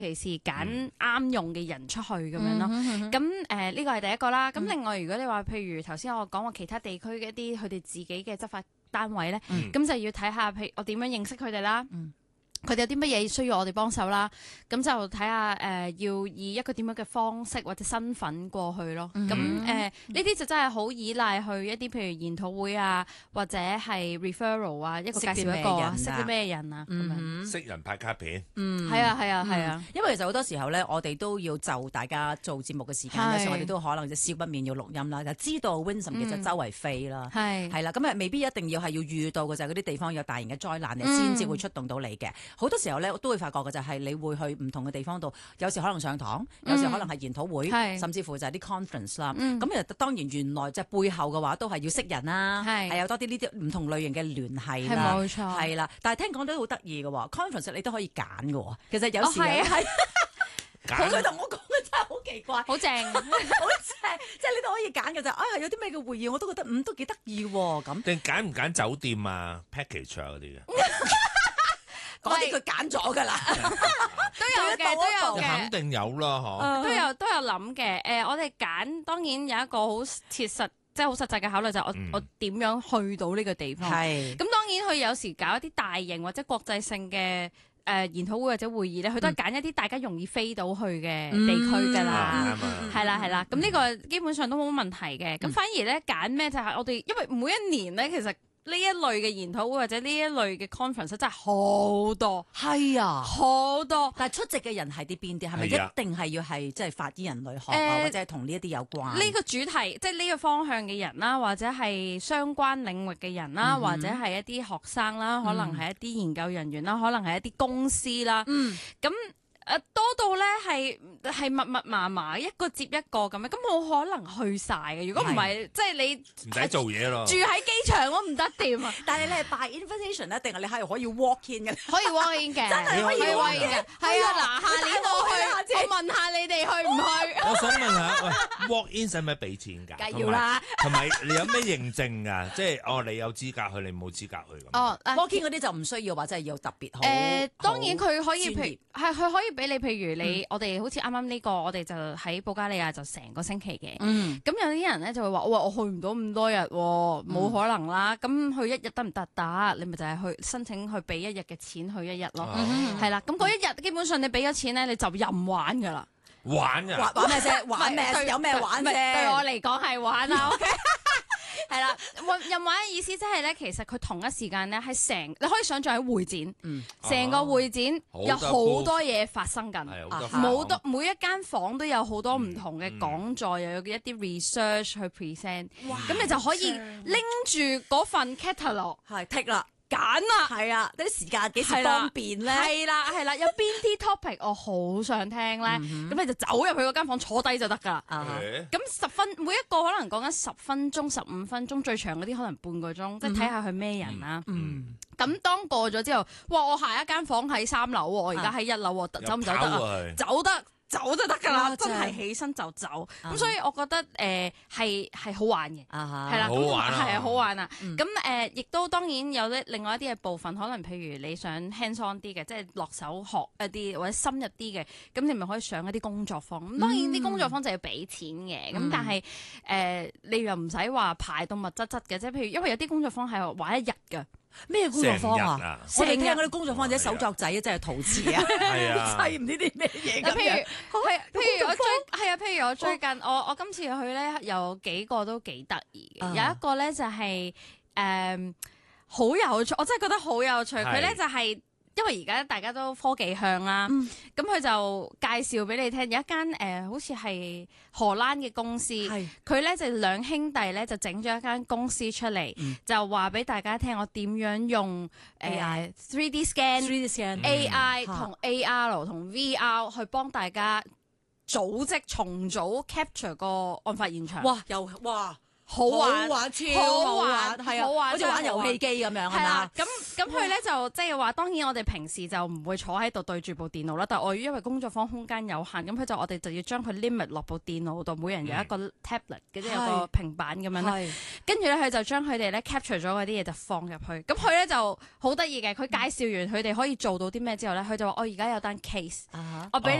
其是揀啱用嘅人出去咁樣咯。咁呢個係第一個啦。咁另外如果你話譬如頭先我講話其他地區嘅一啲佢哋自己嘅執法單位咧，咁就要睇下譬如我點樣認識佢哋啦。佢哋有啲乜嘢需要我哋幫手啦，咁就睇下要以一個點樣嘅方式或者身份過去咯。咁呢啲就真係好依賴去一啲譬如研討會啊，或者係 referral 啊，一個介紹一個啊，識啲咩人啊咁樣。 識人派卡片。 係啊。 因為其實好多時候咧，我哋都要就大家做節目嘅時間，有時我哋都可能就少不免要錄音啦，就知道 Winsome 其實周圍飛啦，係啦，咁未必一定要係要遇到嘅就係嗰啲地方有大型嘅災難你先至會出動到你嘅。好多時候咧，我都會發覺嘅就係你會去唔同嘅地方度，有時可能上堂，有時可能係研討會，甚至乎就係啲 conference 啦。咁其實當然原來即係背後嘅話都係要識人啦，係有多啲呢啲唔同類型嘅聯繫啦， 冇錯， 係啦。但係聽講都好得意嘅喎 ，conference 你都可以揀嘅喎。其實有時係佢同我講嘅真係好奇怪， 好正， 好正，即係你都可以揀嘅就有啲咩嘅會議我都覺得都幾得意喎咁。 定揀唔揀酒店啊 package 啊嗰啲嘅？ 嗰啲佢揀咗㗎啦， 都有嘅， 肯定有啦，嗬， 都有諗嘅。我哋揀當然有一個好切實，即係好實際嘅考慮就係我點樣去到呢個地方。咁當然佢有時搞一啲大型或者國際性嘅研討會或者會議咧，佢都係揀一啲大家容易飛到去嘅地區㗎啦。係啦，咁呢個基本上都冇問題嘅。咁反而咧揀咩就係我哋，因為每一年咧其實。呢一類嘅研討會或者呢一類嘅 conference 真係好多， 係啊， 好多。 但係出席嘅人係啲邊啲？係咪一定係要係即係法醫人類學啊，或者係同呢一啲有關？ 呢個主題即係呢個方向嘅人啦，或者係相關領域嘅人啦，或者係一啲學生啦，可能係一啲研究人員啦，可能係一啲公司啦。咁多到咧係密麻麻一個接一個咁樣，咁冇可能去晒嘅。如果唔係，即係你唔使做嘢咯。 住喺機場都唔得掂啊！ 但係你係 by invitation 咧，定係你係可以 walk in 嘅？ 可以 walk in 嘅， 真係可以 walk in 嘅。 係啊，嗱，下年我去，我問下你哋去唔去？ 我想問下，喂 ，walk in 使唔使俾錢㗎？ 梗要啦。 同埋你有咩認證㗎？即係你有資格去，你冇資格去咁。 walk in 嗰啲就唔需要話，真係要特別好。 當然佢可以，佢可以俾你，譬如你。我哋好似啱啱呢個，我哋就喺保加利亞就成個星期嘅。咁有啲人咧就會話：我去唔到咁多日，冇可能啦。咁去一日得唔得？得，你咪就係去申請去俾一日嘅錢去一日咯。係啦，咁嗰一日基本上你俾咗錢咧，你就任玩㗎啦。 玩啊！ 玩咩啫？玩咩？有咩玩啫？ 對我嚟講係玩啦。OK。係啦，任玩嘅意思即係咧，其實佢同一時間咧係你可以想象喺會展，成個會展有好多嘢發生緊，每一間房都有好多唔同嘅講座，又有一啲 research 去 present，咁你就可以拎住嗰份 catalog 係剔啦。 揀啦， 係啊，啲時間幾時方便咧？ 係啦，有邊啲 topic 我好想聽咧？咁你就走入去嗰間房坐低就得㗎。咁每一個可能講緊10分鐘、15分鐘，最長嗰啲可能半個鐘，即係睇下佢咩人啦。咁當過咗之後，哇！我下一間房喺3樓喎，我而家喺1樓喎，走唔走得啊？走得。走就得㗎啦，真係起身就走。咁所以我覺得係好玩嘅，係啦，係好玩啊。咁亦都當然有另外一啲嘅部分，可能譬如你想 hands on 啲嘅，即係落手學一啲或者深入啲嘅，咁你咪可以上一啲工作坊。咁當然啲工作坊就要俾錢嘅，咁但係你又唔使話排到密質質嘅，即係譬如因為有啲工作坊係玩一日㗎。 咩工作坊啊？我哋聽嗰啲工作坊或者手作仔啊，真係陶瓷啊，砌唔知啲咩嘢咁樣。譬如我最近我今次去咧，有幾個都幾得意嘅。有一個咧就係好有趣，我真係覺得好有趣。佢咧就係。因為而家大家都科技向啦，咁佢就介紹俾你聽，有一間好似係荷蘭嘅公司，佢咧就兩兄弟咧就整咗一間公司出嚟，就話俾大家聽我點樣用AI 3D scan、AI 同 AR 同 VR 去幫大家組織重組 capture 個案發現場。 哇！ 好玩， 超好玩，係啊，好似玩遊戲機咁樣係嘛？ 咁佢咧就即係話，當然我哋平時就唔會坐喺度對住部電腦啦，但係我因為工作坊空間有限，咁我哋就要將佢 limit 落部電腦度，每人有一個 tablet 嘅，即係有個平板咁樣啦。跟住咧，佢就將佢哋咧 capture 咗嗰啲嘢就放入去。咁佢咧就好得意嘅，佢介紹完佢哋可以做到啲咩之後咧，佢就話：我而家有單 case，我俾